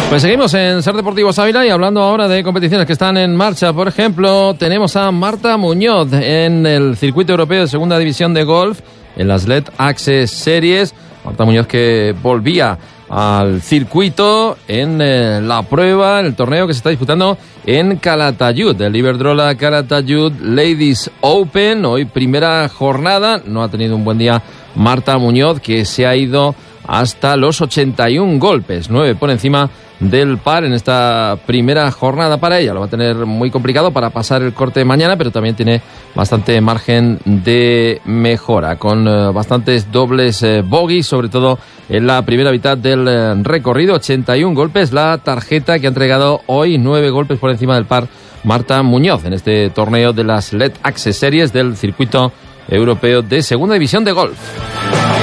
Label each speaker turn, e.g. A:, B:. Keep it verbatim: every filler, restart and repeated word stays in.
A: Pues seguimos en Ser Deportivos Ávila y hablando ahora de competiciones que están en marcha. Por ejemplo, tenemos a Marta Muñoz en el circuito europeo de segunda división de golf en las L E D Access Series. Marta Muñoz que volvía al circuito en eh, la prueba, en el torneo que se está disputando en Calatayud, el Iberdrola Calatayud Ladies Open. Hoy primera jornada, no ha tenido un buen día Marta Muñoz, que se ha ido hasta los ochenta y un golpes, nueve por encima del par en esta primera jornada para ella. Lo va a tener muy complicado para pasar el corte de mañana, pero también tiene bastante margen de mejora, con eh, bastantes dobles eh, bogies, sobre todo en la primera mitad del eh, recorrido. ochenta y un golpes, la tarjeta que ha entregado hoy, nueve golpes por encima del par Marta Muñoz en este torneo de las L E D Access Series del circuito europeo de segunda división de golf.